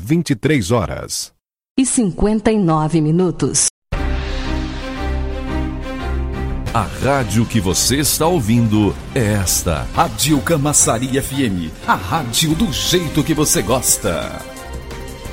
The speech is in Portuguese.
23h59. A rádio que você está ouvindo é esta. Rádio Camaçari FM, a rádio do jeito que você gosta.